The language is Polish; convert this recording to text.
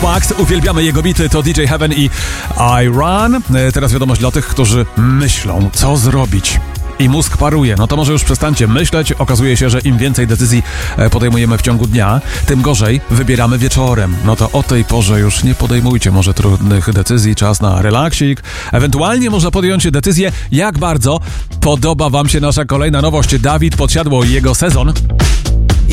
Wax, uwielbiamy jego bity, to DJ Heaven i I Run. Teraz wiadomość dla tych, którzy myślą, co zrobić. I mózg paruje. No to może już przestańcie myśleć. Okazuje się, że im więcej decyzji podejmujemy w ciągu dnia, tym gorzej wybieramy wieczorem. No to o tej porze już nie podejmujcie może trudnych decyzji. Czas na relaksik. Ewentualnie można podjąć decyzję, jak bardzo podoba wam się nasza kolejna nowość. Dawid Podsiadło i jego sezon.